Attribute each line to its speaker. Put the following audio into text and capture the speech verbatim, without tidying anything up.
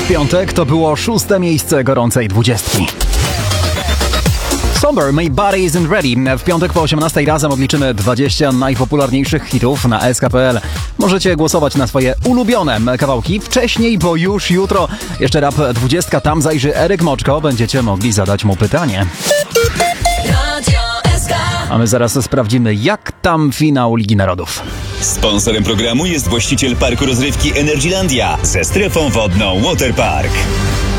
Speaker 1: W piątek to było szóste miejsce gorącej dwudziestki. Somber, My Body Isn't Ready. W piątek po osiemnastej razem odliczymy dwadzieścia najpopularniejszych hitów na S K kropka P L. Możecie głosować na swoje ulubione kawałki wcześniej, bo już jutro jeszcze rap dwudziestka, tam zajrzy Eryk Moczko. Będziecie mogli zadać mu pytanie. A my zaraz sprawdzimy, jak tam finał Ligi Narodów.
Speaker 2: Sponsorem programu jest właściciel parku rozrywki Energylandia ze strefą wodną Waterpark.